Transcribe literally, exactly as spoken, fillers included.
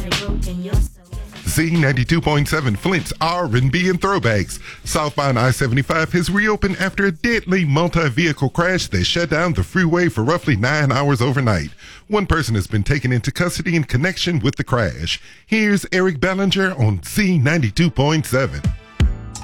Z ninety-two point seven Flint's R and B and Throwbacks. Southbound I seventy-five has reopened after a deadly multi-vehicle crash that shut down the freeway for roughly nine hours overnight. One person has been taken into custody in connection with the crash. Here's Eric Bellinger on Z ninety-two point seven.